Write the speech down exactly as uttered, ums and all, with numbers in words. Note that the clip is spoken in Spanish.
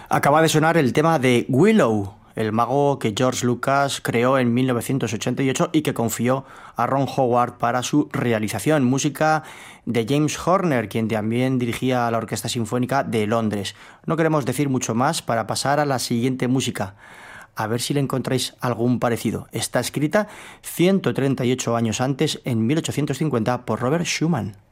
Acaba de sonar el tema de Willow, el mago que George Lucas creó en mil novecientos ochenta y ocho y que confió a Ron Howard para su realización. Música de James Horner, quien también dirigía la Orquesta Sinfónica de Londres. No queremos decir mucho más para pasar a la siguiente música. A ver si le encontráis algún parecido. Está escrita ciento treinta y ocho años antes, en mil ochocientos cincuenta, por Robert Schumann.